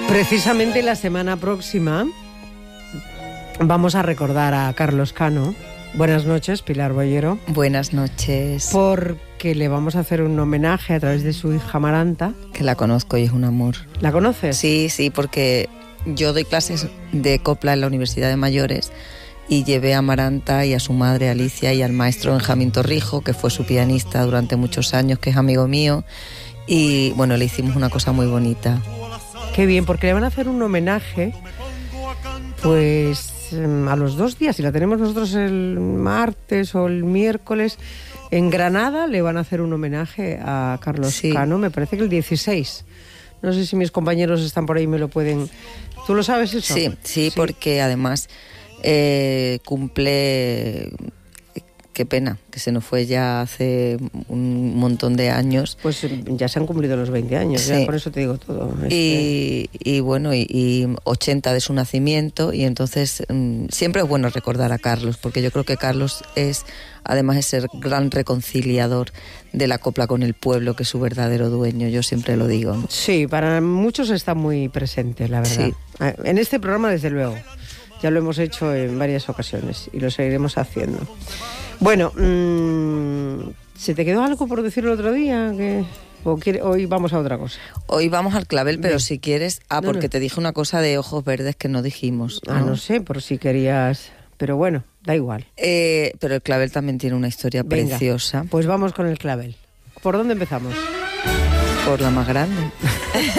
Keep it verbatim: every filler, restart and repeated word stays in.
Precisamente la semana próxima vamos a recordar a Carlos Cano. Buenas noches, Pilar Boyero. Buenas noches. Porque le vamos a hacer un homenaje a través de su hija Amaranta. Que la conozco y es un amor. ¿La conoces? Sí, sí, porque yo doy clases de copla en la Universidad de Mayores y llevé a Amaranta y a su madre Alicia y al maestro Benjamín Torrijo, que fue su pianista durante muchos años, que es amigo mío, y bueno, le hicimos una cosa muy bonita. Qué bien, porque le van a hacer un homenaje, pues a los dos días, si la tenemos nosotros el martes o el miércoles, en Granada le van a hacer un homenaje a Carlos sí. Cano, me parece que el dieciséis. No sé si mis compañeros están por ahí y me lo pueden... ¿Tú lo sabes eso? Sí, sí, sí. Porque además eh, cumple... Qué pena, que se nos fue ya hace un montón de años. Pues ya se han cumplido los veinte años, sí. Ya por eso te digo todo. Este... Y, y bueno, y, y ochenta de su nacimiento, y entonces mmm, siempre es bueno recordar a Carlos, porque yo creo que Carlos es, además de ser gran reconciliador de la copla con el pueblo, que es su verdadero dueño, yo siempre lo digo, ¿no? Sí, para muchos está muy presente, la verdad. Sí. En este programa, desde luego. Ya lo hemos hecho en varias ocasiones y lo seguiremos haciendo. Bueno, mmm, ¿se te quedó algo por decir el otro día? ¿Que, o quiere, hoy vamos a otra cosa? Hoy vamos al clavel, pero Bien. si quieres... Ah, no, porque no. te dije una cosa de ojos verdes que no dijimos. Ah, no, no sé, por si querías... Pero bueno, da igual. Eh, pero el clavel también tiene una historia Venga, preciosa. Pues vamos con el clavel. ¿Por dónde empezamos? Por la más grande.